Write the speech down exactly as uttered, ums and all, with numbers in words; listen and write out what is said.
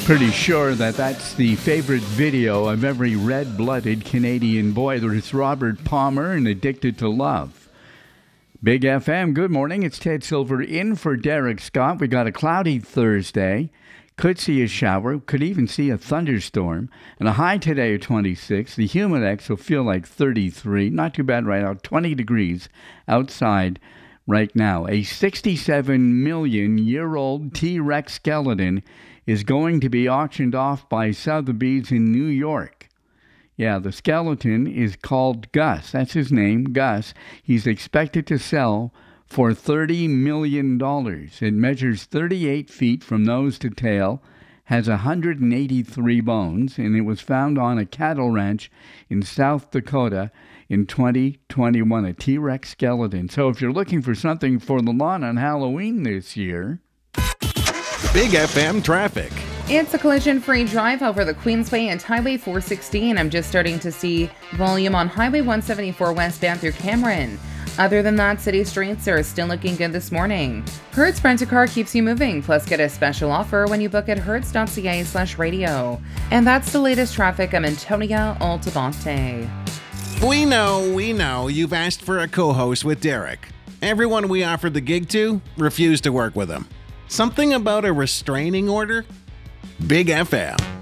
Pretty sure that that's the favorite video of every red-blooded Canadian boy. There's Robert Palmer and Addicted to Love. Big F M, good morning. It's Ted Silver in for Derek Scott. We got a cloudy Thursday. Could see a shower. Could even see a thunderstorm. And a high today of twenty-six. The Humidex will feel like thirty-three. Not too bad right now. twenty degrees outside right now. A sixty-seven million year old T-Rex skeleton is going to be auctioned off by Sotheby's in New York. Yeah, the skeleton is called Gus. That's his name, Gus. He's expected to sell for thirty million dollars. It measures thirty-eight feet from nose to tail, has one hundred eighty-three bones, and it was found on a cattle ranch in South Dakota in twenty twenty-one, a T-Rex skeleton. So if you're looking for something for the lawn on Halloween this year... Big F M traffic. It's a collision-free drive over the Queensway and Highway four sixteen. I'm just starting to see volume on Highway one seventy-four westbound through Cameron. Other than that, city streets are still looking good this morning. Hertz Rent-A-Car keeps you moving, plus get a special offer when you book at hertz.ca slash radio. And that's the latest traffic. I'm Antonia Altabante. We know, we know you've asked for a co-host with Derek. Everyone we offered the gig to refused to work with him. Something about a restraining order? Big F M.